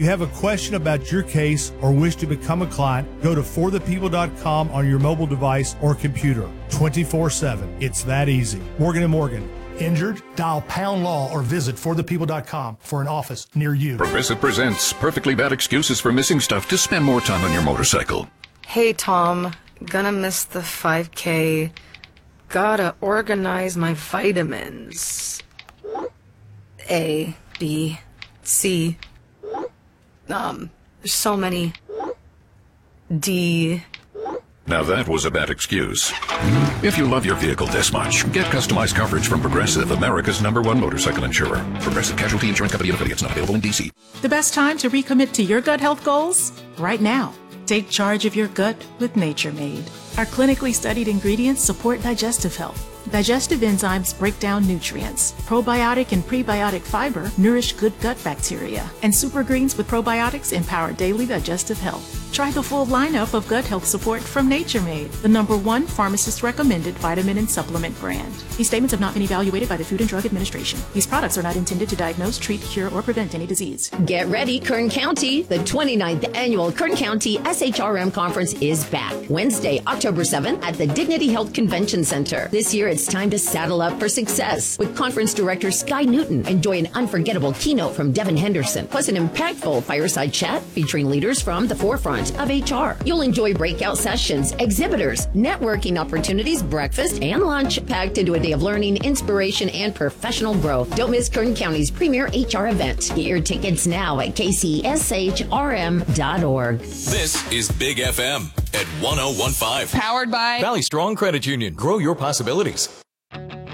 If you have a question about your case or wish to become a client, go to forthepeople.com on your mobile device or computer 24/7. It's that easy. Morgan & Morgan. Injured? Dial pound law or visit forthepeople.com for an office near you. Progressive presents perfectly bad excuses for missing stuff to spend more time on your motorcycle. Hey, Tom. Gonna miss the 5K. Gotta organize my vitamins. A, B, C. There's so many. D. Now that was a bad excuse. If you love your vehicle this much, get customized coverage from Progressive, America's #1 motorcycle insurer. Progressive Casualty Insurance Company and affiliates, not available in D.C. The best time to recommit to your gut health goals? Right now. Take charge of your gut with Nature Made. Our clinically studied ingredients support digestive health. Digestive enzymes break down nutrients. Probiotic and prebiotic fiber nourish good gut bacteria. And super greens with probiotics empower daily digestive health. Try the full lineup of gut health support from Nature Made, the #1 pharmacist-recommended vitamin and supplement brand. These statements have not been evaluated by the Food and Drug Administration. These products are not intended to diagnose, treat, cure, or prevent any disease. Get ready, Kern County. The 29th Annual Kern County SHRM Conference is back. Wednesday, October 7th at the Dignity Health Convention Center. This year, it's time to saddle up for success. With Conference Director Sky Newton, enjoy an unforgettable keynote from Devin Henderson, plus an impactful fireside chat featuring leaders from the forefront of HR. You'll enjoy breakout sessions, exhibitors, networking opportunities, breakfast, and lunch packed into a day of learning, inspiration, and professional growth. Don't miss Kern County's premier HR event. Get your tickets now at kcshrm.org. This is Big FM at 1015. Powered by Valley Strong Credit Union. Grow your possibilities.